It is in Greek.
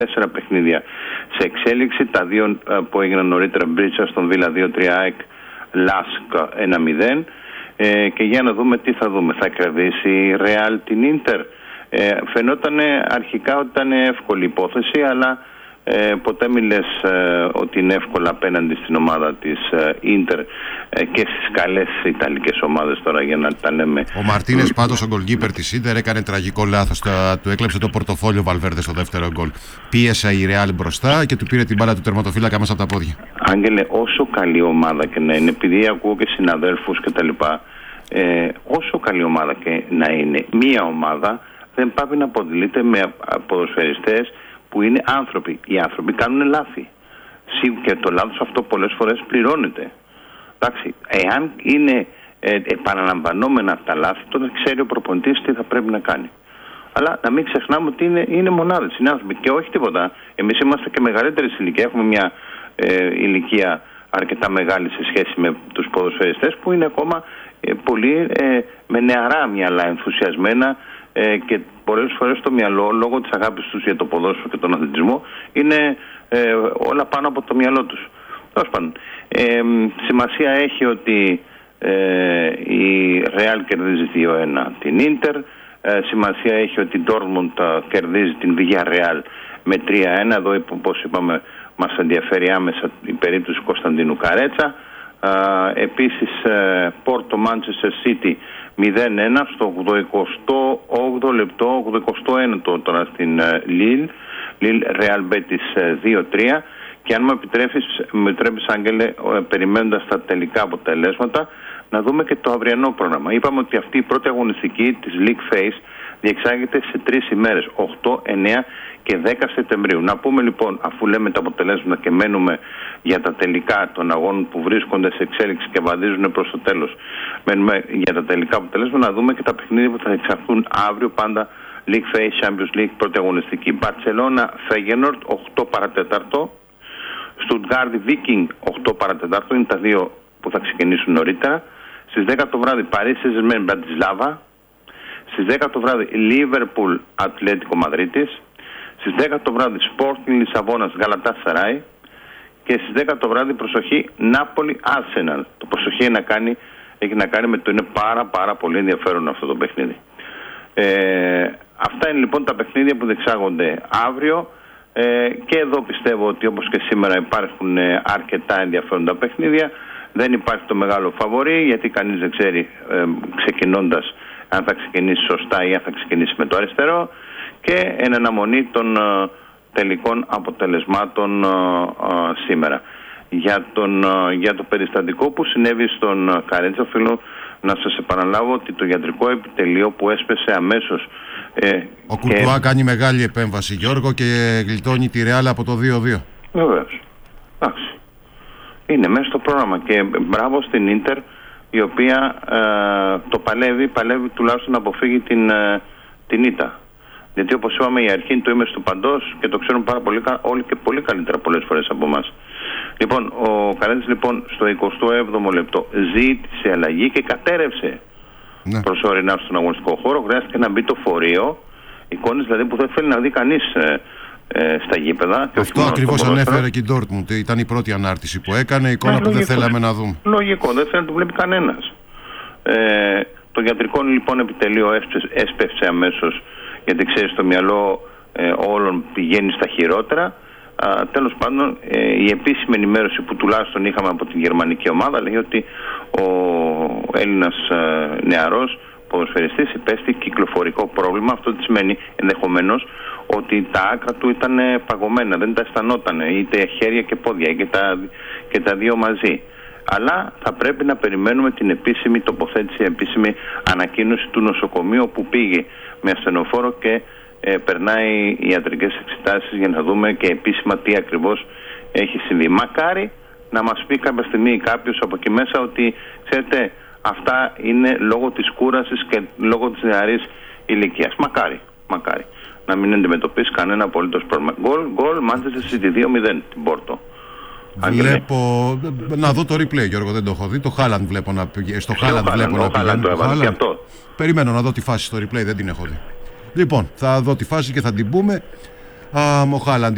4 παιχνίδια σε εξέλιξη. Τα 2 που έγιναν νωρίτερα, Μπρίτσα στον Βίλα 2-3, ΑΕΚ Λάσκ 1-0. Και για να δούμε τι θα δούμε. Θα κερδίσει η Ρεάλ την Ίντερ. Φαινόταν αρχικά ότι ήταν εύκολη υπόθεση, αλλά ποτέ μη λες ότι είναι εύκολα απέναντι στην ομάδα της Ίντερ και στις καλές ιταλικές ομάδες τώρα, για να τα λέμε. Ο Μαρτίνες πάντως, ο γκολκίπερ της Ίντερ, έκανε τραγικό λάθος. Του έκλεψε το πορτοφόλιο Βαλβέρδε στο δεύτερο γκολ. Πίεσε η Ρεάλ μπροστά και του πήρε την μπάλα του τερματοφύλακα μέσα από τα πόδια. Άγγελε, όσο καλή ομάδα και να είναι, επειδή ακούω και συναδέλφους κτλ., όσο καλή ομάδα και να είναι, μία ομάδα δεν πάει να αποτελείται με ποδοσφαιριστές που είναι άνθρωποι. Οι άνθρωποι κάνουν λάθη. Και το λάθος αυτό πολλές φορές πληρώνεται. Εντάξει, εάν είναι επαναλαμβανόμενα τα λάθη, τότε ξέρει ο προπονητής τι θα πρέπει να κάνει. Αλλά να μην ξεχνάμε ότι είναι μονάδες, είναι άνθρωποι και όχι τίποτα. Εμείς είμαστε και μεγαλύτερη ηλικία. Έχουμε μια ηλικία αρκετά μεγάλη σε σχέση με τους ποδοσφαιριστές που είναι ακόμα πολύ με νεαρά μυαλά, ενθουσιασμένα, και πολλές φορές το μυαλό, λόγω της αγάπης τους για το ποδόσφαιρο και τον αθλητισμό, είναι όλα πάνω από το μυαλό τους. Τέλος πάντων, σημασία έχει ότι η Real κερδίζει 2-1 την Ίντερ. Σημασία έχει ότι η Dortmund κερδίζει την Villarreal με 3-1. Εδώ, όπως είπαμε, μας ενδιαφέρει άμεσα η περίπτωση Κωνσταντίνου Καρέτσα. Επίσης, Πόρτο Manchester City 0-1 στο 88 λεπτό, 81 τώρα στην Lille Real Betis 2-3. Και αν μου επιτρέπεις, Άγγελε, περιμένοντας τα τελικά αποτελέσματα, να δούμε και το αυριανό πρόγραμμα. Είπαμε ότι αυτή η πρώτη αγωνιστική της League Phase διεξάγεται σε 3 ημέρες, 8, 9 και 10 Σεπτεμβρίου. Να πούμε λοιπόν, αφού λέμε τα αποτελέσματα και μένουμε για τα τελικά των αγώνων που βρίσκονται σε εξέλιξη και βαδίζουν προς το τέλος, μένουμε για τα τελικά αποτελέσματα, να δούμε και τα παιχνίδια που θα εξαχθούν αύριο, πάντα League Phase, Champions League, πρώτη αγωνιστική. Μπαρτσελώνα Φέγενορτ 8 παρατέταρτο, Στουτγκάρδη Βίκινγκ 8 παρατέταρτο, είναι τα 2 που θα ξεκινήσουν νωρίτερα. Στις 10 το βράδυ Παρί Σεν-Ζερμέν Μπρατισλάβα. Στις 10 το βράδυ Λίβερπουλ Ατλέτικο Μαδρίτης. Στις 10 το βράδυ Sporting Λισαβόνας Γαλατάσαράι. Και στις 10 το βράδυ, προσοχή, Νάπολη Άρσεναλ. Το προσοχή έχει να κάνει με το είναι πάρα πολύ ενδιαφέρον αυτό το παιχνίδι. Αυτά είναι λοιπόν τα παιχνίδια που διεξάγονται αύριο. Και εδώ πιστεύω ότι, όπως και σήμερα, υπάρχουν αρκετά ενδιαφέροντα παιχνίδια. Δεν υπάρχει το μεγάλο φαβορί, γιατί κανείς δεν ξέρει ξεκινώντας αν θα ξεκινήσει σωστά ή αν θα ξεκινήσει με το αριστερό, και εν αναμονή των τελικών αποτελεσμάτων σήμερα. Για το περιστατικό που συνέβη στον Καρέτσα, οφείλω να σας επαναλάβω ότι το ιατρικό επιτελείο που έσπεσε αμέσως, ο Κουρτουά κάνει μεγάλη επέμβαση, Γιώργο, και γλιτώνει τη Ρεάλ από το 2-2. Βεβαίως. Εντάξει. Είναι μέσα στο πρόγραμμα και μπράβο στην Ίντερ, η οποία το παλεύει τουλάχιστον να αποφύγει την ήττα. Γιατί, όπως είπαμε, η αρχή είναι το ίμιση του παντός και το ξέρουν πάρα πολύ όλοι και πολύ καλύτερα πολλές φορές από εμάς. Λοιπόν, ο Καρέτης λοιπόν στο 27ο λεπτό ζήτησε αλλαγή και κατέρευσε προσωρινά στον αγωνιστικό χώρο. Χρειάστηκε να μπει το φορείο, εικόνες δηλαδή που δεν θέλει να δει κανείς στα γήπεδα. Αυτό ακριβώς ανέφερε και η Dortmund. Ήταν η πρώτη ανάρτηση που έκανε, εικόνα που δεν θέλαμε να δούμε. Λογικό, δεν θέλει να το βλέπει κανένας. Το ιατρικό λοιπόν επιτελείο έσπευσε αμέσως, γιατί ξέρεις, το μυαλό όλων πηγαίνει στα χειρότερα. Τέλος πάντων, η επίσημη ενημέρωση που τουλάχιστον είχαμε από την γερμανική ομάδα λέει ότι ο Έλληνας νεαρός ποδοσφαιριστής υπέστη κυκλοφορικό πρόβλημα. Αυτό τι σημαίνει? Ενδεχομένως ότι τα άκρα του ήταν παγωμένα, δεν τα αισθανόταν, είτε χέρια και πόδια και τα δύο μαζί. Αλλά θα πρέπει να περιμένουμε την επίσημη τοποθέτηση, επίσημη ανακοίνωση του νοσοκομείου που πήγε με ασθενοφόρο και περνάει ιατρικές εξετάσεις για να δούμε και επίσημα τι ακριβώς έχει συμβεί. Μακάρι να μας πει κάποια στιγμή κάποιος από εκεί μέσα ότι, ξέρετε, αυτά είναι λόγω της κούρασης και λόγω της νεαρής ηλικίας. Μακάρι να μην αντιμετωπίσει κανένα απολύτως πρόβλημα. Γκολ Manchester City 2-0 την Πόρτο. Βλέπω να δω το replay, Γιώργο, δεν το έχω δει. Το Χάλαντ βλέπω να πηγαίνει. Στο Χάλαντ βλέπω να πηγαίνει. Περιμένω να δω τη φάση στο replay, δεν την έχω δει. Λοιπόν, θα δω τη φάση και θα την πούμε. Ο Χάλαντ